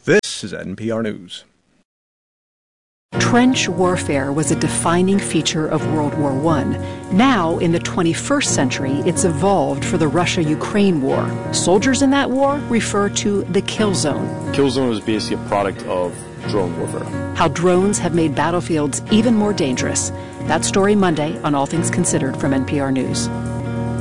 This is NPR News. Trench warfare was a defining feature of World War I. Now, in the 21st century, it's evolved for the Russia-Ukraine war. Soldiers in that war refer to the kill zone. Kill zone is basically a product of drone warfare. How drones have made battlefields even more dangerous. That story Monday on All Things Considered from NPR News.